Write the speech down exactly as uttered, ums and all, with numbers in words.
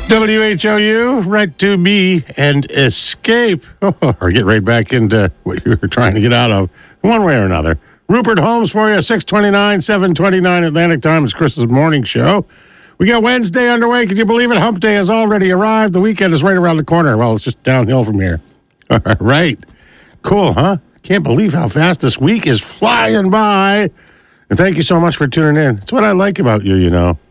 W H O U, right to be and escape, oh, or get right back into what you were trying to get out of, one way or another. Rupert Holmes for you, six twenty-nine, seven twenty-nine Atlantic Time. It's Chris's morning show. We got Wednesday underway. Can you believe it? Hump Day has already arrived. The weekend is right around the corner. Well, it's just downhill from here. All right. Cool, huh? Can't believe how fast this week is flying by. And thank you so much for tuning in. It's what I like about you, you know.